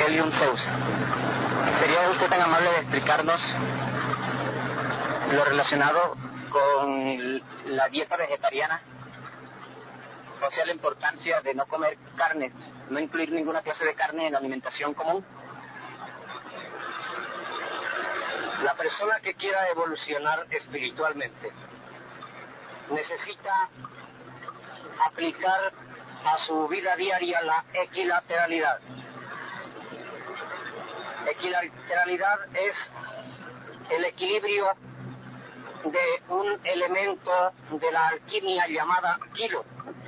Helium Sousa. ¿Sería usted tan amable de explicarnos lo relacionado con la dieta vegetariana? O sea, la importancia de no comer carne, no incluir ninguna clase de carne en la alimentación común. La persona que quiera evolucionar espiritualmente necesita aplicar a su vida diaria la equilateralidad. Equilateralidad es el equilibrio de un elemento de la alquimia llamada kilo.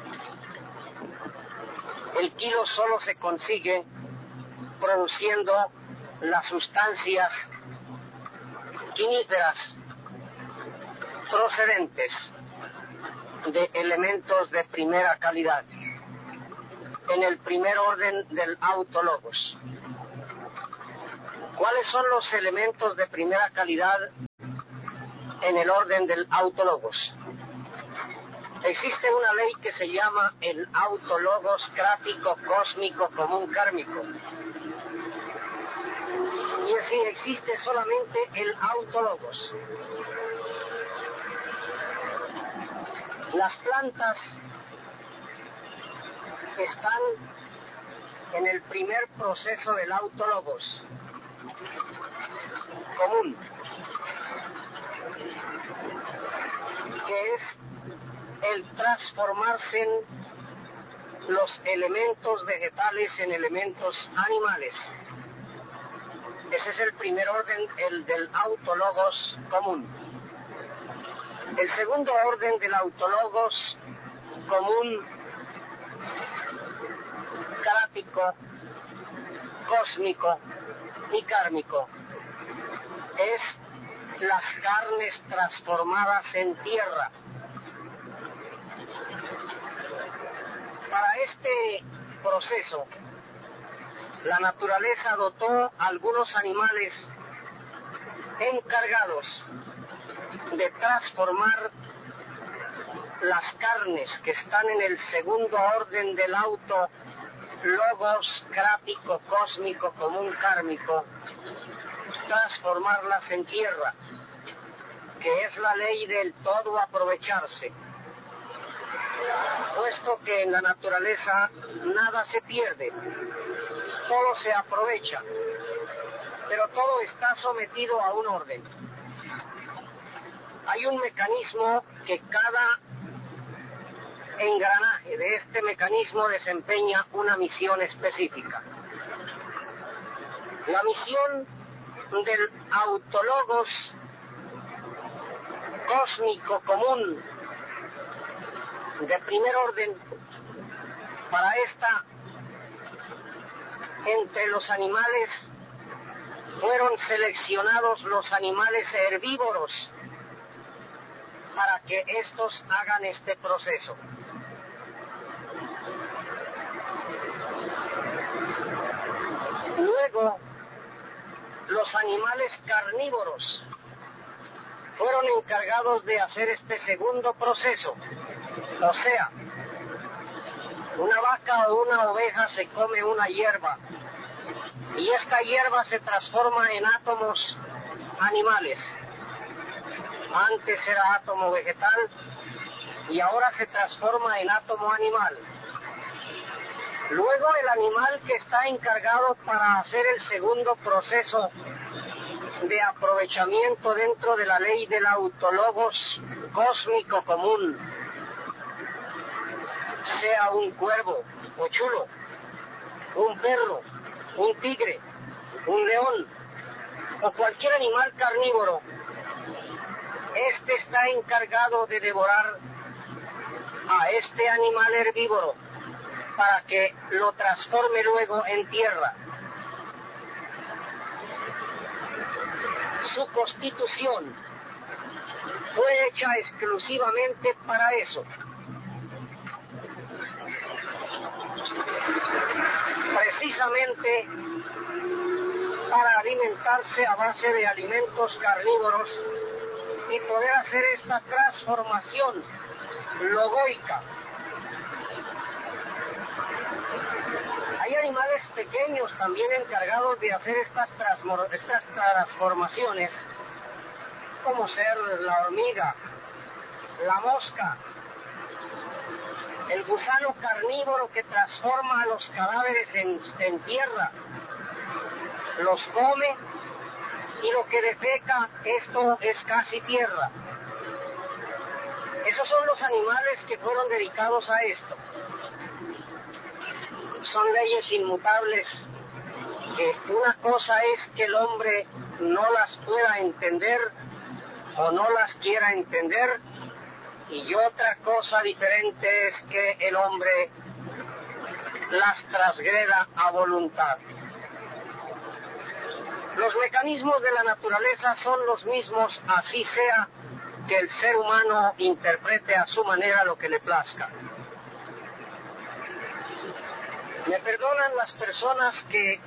El kilo solo se consigue produciendo las sustancias quiníferas procedentes de elementos de primera calidad en el primer orden del autologos. ¿Cuáles son los elementos de primera calidad en el orden del autologos? Existe una ley que se llama el autologos crático cósmico común kármico. Y así existe solamente el autologos. Las plantas están en el primer proceso del autologos común, que es el transformarse en los elementos vegetales en elementos animales. Ese es el primer orden, el del autologos común. El segundo orden del autologos común kármico, cósmico y kármico es las carnes transformadas en tierra. Para este proceso, la naturaleza dotó a algunos animales encargados de transformar las carnes que están en el segundo orden del auto logos crático cósmico común kármico, transformarlas en tierra, que es la ley del todo aprovecharse, puesto que en la naturaleza nada se pierde, todo se aprovecha, pero todo está sometido a un orden. Hay un mecanismo que cada engranaje de este mecanismo desempeña una misión específica. La misión del autologos cósmico común de primer orden, para esta, entre los animales fueron seleccionados los animales herbívoros para que estos hagan este proceso. Luego, los animales carnívoros fueron encargados de hacer este segundo proceso. O sea, una vaca o una oveja se come una hierba y esta hierba se transforma en átomos animales. Antes era átomo vegetal y ahora se transforma en átomo animal. Luego el animal que está encargado para hacer el segundo proceso de aprovechamiento dentro de la ley del autologos cósmico común, sea un cuervo o chulo, un perro, un tigre, un león o cualquier animal carnívoro, este está encargado de devorar a este animal herbívoro para que lo transforme luego en tierra. Su constitución fue hecha exclusivamente para eso. Precisamente para alimentarse a base de alimentos carnívoros y poder hacer esta transformación logoica. Hay animales pequeños también encargados de hacer estas transformaciones, como ser la hormiga, la mosca, el gusano carnívoro que transforma a los cadáveres en tierra, los come y lo que defeca, esto es casi tierra. Esos son los animales que fueron dedicados a esto. Son leyes inmutables, que una cosa es que el hombre no las pueda entender o no las quiera entender, y otra cosa diferente es que el hombre las transgreda a voluntad. Los mecanismos de la naturaleza son los mismos, así sea que el ser humano interprete a su manera lo que le plazca. Me perdonan las personas que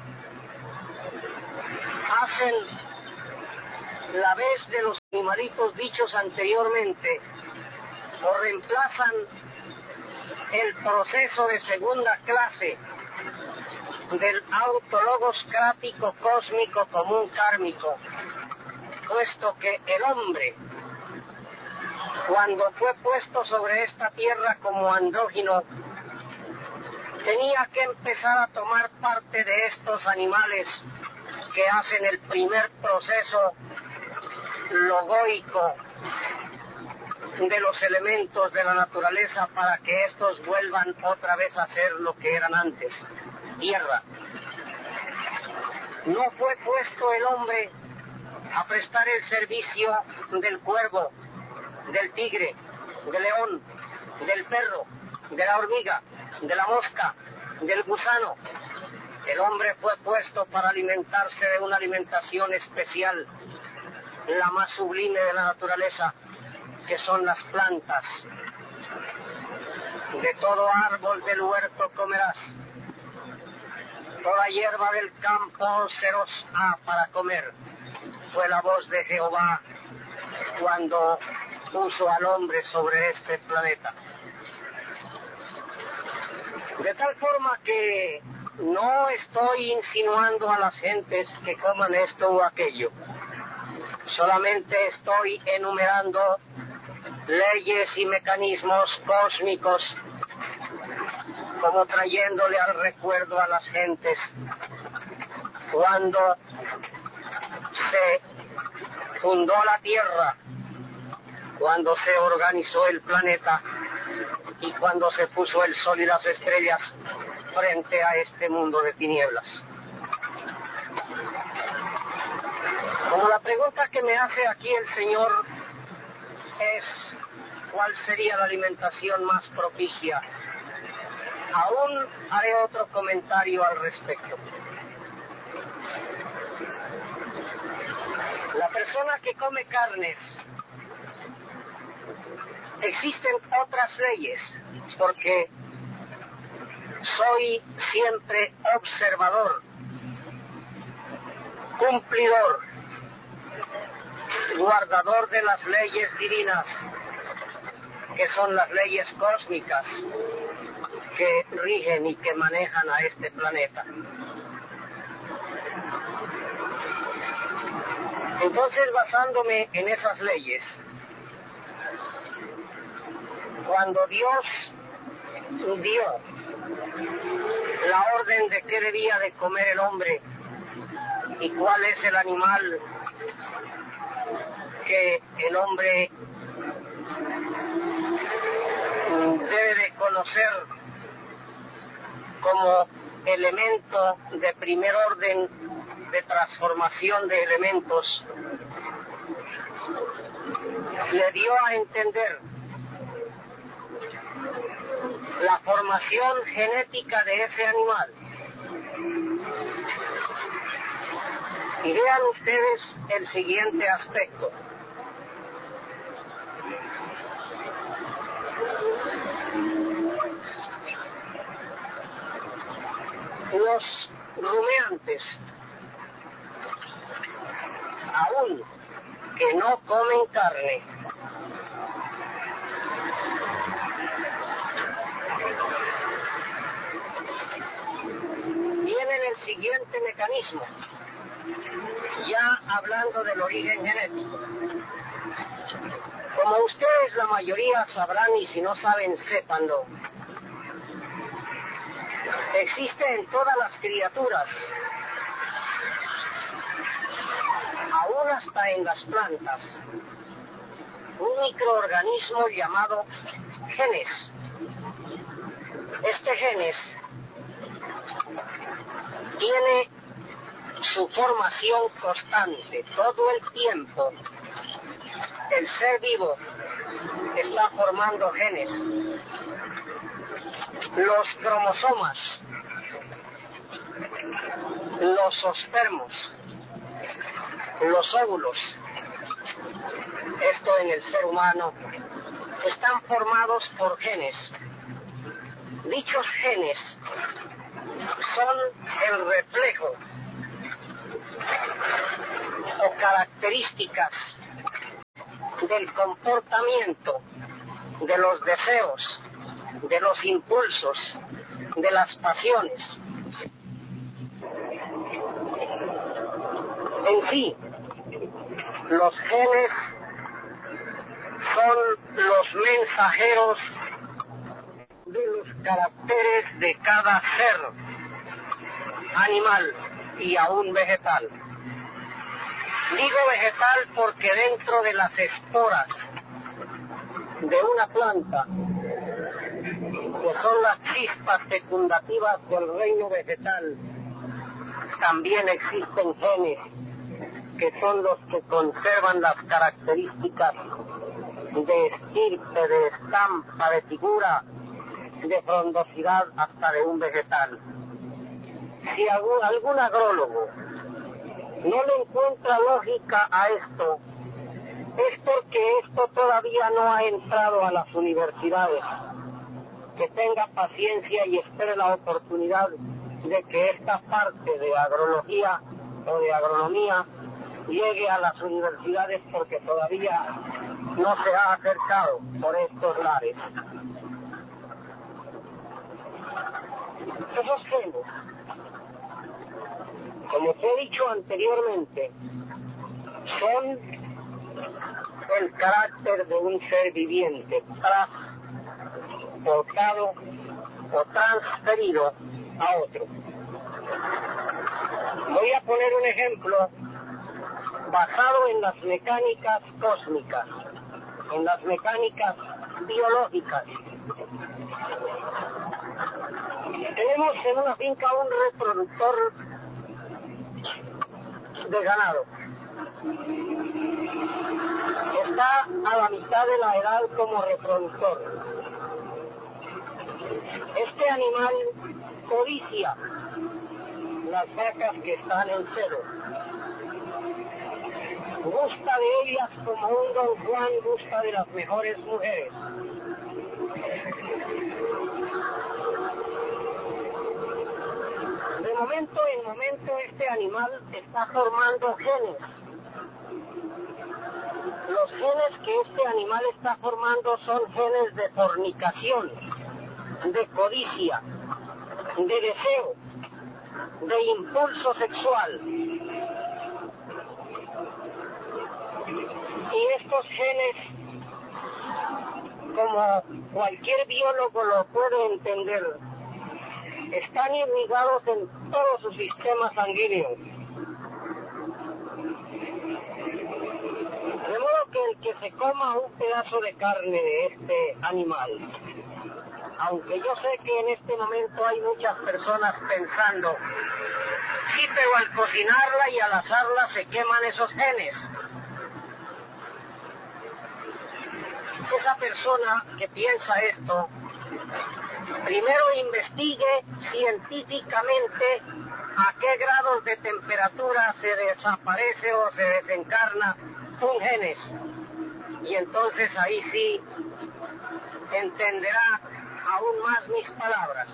hacen la vez de los animalitos dichos anteriormente, o reemplazan el proceso de segunda clase del autologos crático cósmico común kármico, puesto que el hombre, cuando fue puesto sobre esta tierra como andrógino, tenía que empezar a tomar parte de estos animales que hacen el primer proceso logoico de los elementos de la naturaleza para que estos vuelvan otra vez a ser lo que eran antes, tierra. No fue puesto el hombre a prestar el servicio del cuervo, del tigre, del león, del perro, de la hormiga, de la mosca, del gusano. El hombre fue puesto para alimentarse de una alimentación especial, la más sublime de la naturaleza, que son las plantas. De todo árbol del huerto comerás, toda hierba del campo seros ha para comer. Fue la voz de Jehová cuando puso al hombre sobre este planeta. De tal forma que no estoy insinuando a las gentes que coman esto o aquello. Solamente estoy enumerando leyes y mecanismos cósmicos, como trayéndole al recuerdo a las gentes cuando se fundó la Tierra, cuando se organizó el planeta y cuando se puso el sol y las estrellas frente a este mundo de tinieblas. Como la pregunta que me hace aquí el Señor es ¿cuál sería la alimentación más propicia? Aún haré otro comentario al respecto. La persona que come carnes, existen otras leyes, porque soy siempre observador, cumplidor, guardador de las leyes divinas, que son las leyes cósmicas que rigen y que manejan a este planeta. Entonces, basándome en esas leyes, cuando Dios dio la orden de qué debía de comer el hombre y cuál es el animal que el hombre debe de conocer como elemento de primer orden de transformación de elementos, le dio a entender la formación genética de ese animal. Y vean ustedes el siguiente aspecto. Los rumiantes, aún que no comen carne, en el siguiente mecanismo, ya hablando del origen genético. Como ustedes la mayoría sabrán, y si no saben, sépanlo, existe en todas las criaturas, aún hasta en las plantas, un microorganismo llamado genes. Este genes tiene su formación constante todo el tiempo. El ser vivo está formando genes. Los cromosomas, los ospermos, los óvulos, esto en el ser humano, están formados por genes. Dichos genes son el reflejo o características del comportamiento, de los deseos, de los impulsos, de las pasiones. En sí, los genes son los mensajeros de los caracteres de cada ser animal y aún vegetal. Digo vegetal porque dentro de las esporas de una planta, que son las chispas fecundativas del reino vegetal, también existen genes que son los que conservan las características de estirpe, de estampa, de figura, de frondosidad hasta de un vegetal. Si algún agrólogo no le encuentra lógica a esto, es porque esto todavía no ha entrado a las universidades. Que tenga paciencia y espere la oportunidad de que esta parte de agrología o de agronomía llegue a las universidades, porque todavía no se ha acercado por estos lares. Esos genes, como te he dicho anteriormente, son el carácter de un ser viviente transportado o transferido a otro. Voy a poner un ejemplo basado en las mecánicas cósmicas, en las mecánicas biológicas. Tenemos en una finca un reproductor de ganado. Está a la mitad de la edad como reproductor. Este animal codicia las vacas que están en celo. Gusta de ellas como un don Juan gusta de las mejores mujeres. De momento en momento este animal está formando genes. Los genes que este animal está formando son genes de fornicación, de codicia, de deseo, de impulso sexual. Y estos genes, como cualquier biólogo lo puede entender, están irrigados en todo su sistema sanguíneo. De modo que el que se coma un pedazo de carne de este animal, aunque yo sé que en este momento hay muchas personas pensando, sí, pero al cocinarla y al asarla se queman esos genes. Esa persona que piensa esto, primero investigue científicamente a qué grados de temperatura se desaparece o se desencarna un genes. Y entonces ahí sí entenderá aún más mis palabras.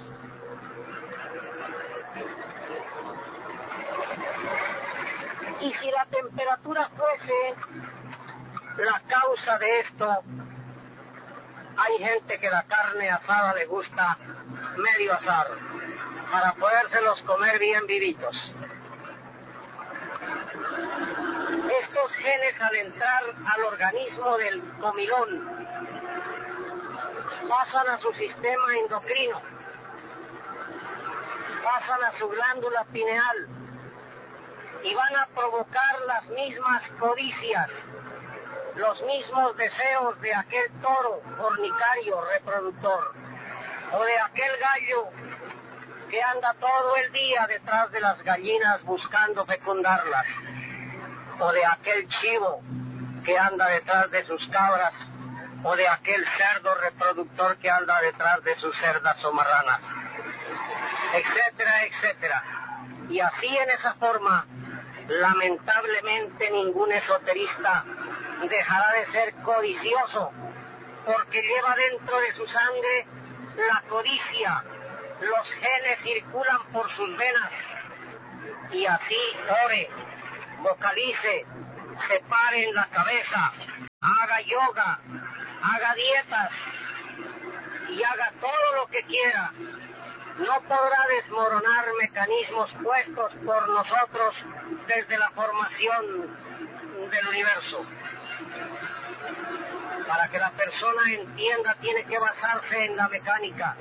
Y si la temperatura fuese la causa de esto, hay gente que la carne asada le gusta medio asar. para podérselos comer bien vivitos. Estos genes, al entrar al organismo del comilón, pasan a su sistema endocrino, pasan a su glándula pineal y van a provocar las mismas codicias, los mismos deseos de aquel toro fornicario reproductor, o de aquel gallo que anda todo el día detrás de las gallinas buscando fecundarlas, o de aquel chivo que anda detrás de sus cabras, o de aquel cerdo reproductor que anda detrás de sus cerdas o marranas, etcétera, etcétera. Y así, en esa forma, lamentablemente ningún esoterista dejará de ser codicioso, porque lleva dentro de su sangre la codicia. Los genes circulan por sus venas, y así ore, vocalice, se pare en la cabeza, haga yoga, haga dietas y haga todo lo que quiera, no podrá desmoronar mecanismos puestos por nosotros desde la formación del universo. Para que la persona entienda, tiene que basarse en la mecánica.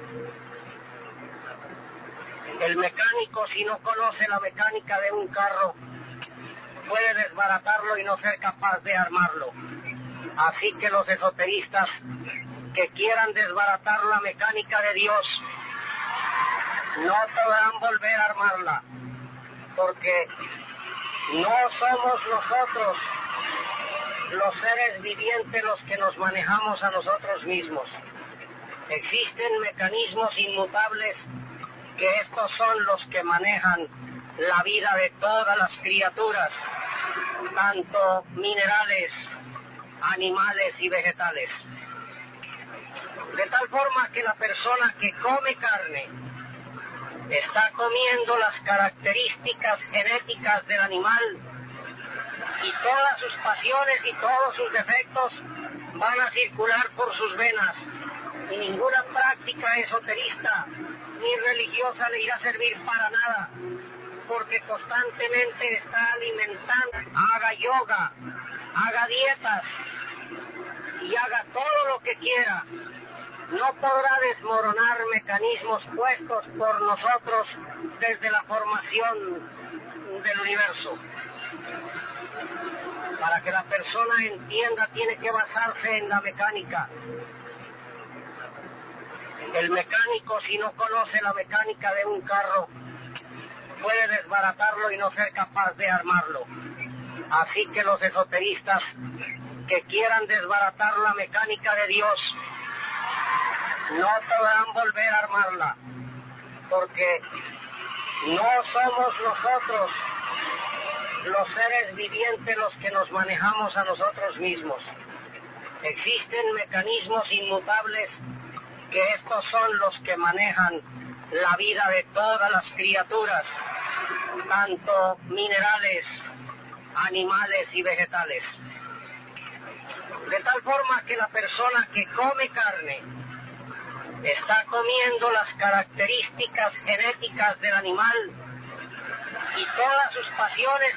El mecánico, si no conoce la mecánica de un carro, puede desbaratarlo y no ser capaz de armarlo. Así que los esoteristas que quieran desbaratar la mecánica de Dios no podrán volver a armarla, porque no somos nosotros los seres vivientes los que nos manejamos a nosotros mismos. Existen mecanismos inmutables que estos son los que manejan la vida de todas las criaturas, tanto minerales, animales y vegetales. De tal forma que la persona que come carne está comiendo las características genéticas del animal, y todas sus pasiones y todos sus defectos van a circular por sus venas, y ninguna práctica esoterista ni religiosa le irá a servir para nada, porque constantemente está alimentando. Haga yoga, haga dietas y haga todo lo que quiera, no podrá desmoronar mecanismos puestos por nosotros desde la formación del universo. Para que la persona entienda, tiene que basarse en la mecánica. El mecánico, si no conoce la mecánica de un carro, puede desbaratarlo y no ser capaz de armarlo. Así que los esoteristas que quieran desbaratar la mecánica de Dios no podrán volver a armarla, porque no somos nosotros los seres vivientes los que nos manejamos a nosotros mismos. Existen mecanismos inmutables que estos son los que manejan la vida de todas las criaturas, tanto minerales, animales y vegetales. De tal forma que la persona que come carne está comiendo las características genéticas del animal, y todas sus pasiones